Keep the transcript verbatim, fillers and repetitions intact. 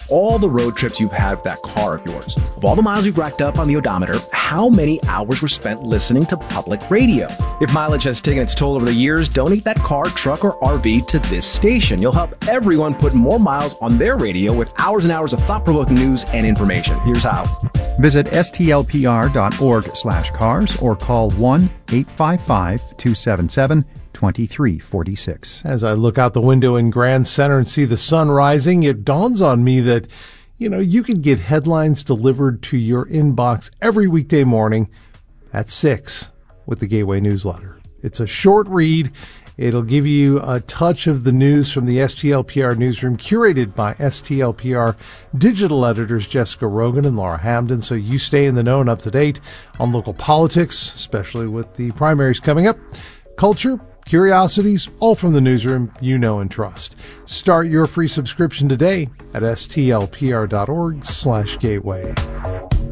all the road trips you've had with that car of yours. Of all the miles you've racked up on the odometer, how many hours were spent listening to public radio? If mileage has taken its toll over the years, donate that car, truck, or R V to this station. You'll help everyone put more miles on their radio with hours and hours of thought-provoking news and information. Here's how. Visit stlpr.org slash cars or call one eight five five, two seven seven, two three four six. As I look out the window in Grand Center and see the sun rising, it dawns on me that, you know, you can get headlines delivered to your inbox every weekday morning at six with the Gateway Newsletter. It's a short read. It'll give you a touch of the news from the S T L P R newsroom, curated by S T L P R digital editors Jessica Rogan and Laura Hamden, so you stay in the know and up to date on local politics, especially with the primaries coming up. Culture, curiosities, all from the newsroom you know and trust. Start your free subscription today at stlpr.org slash gateway.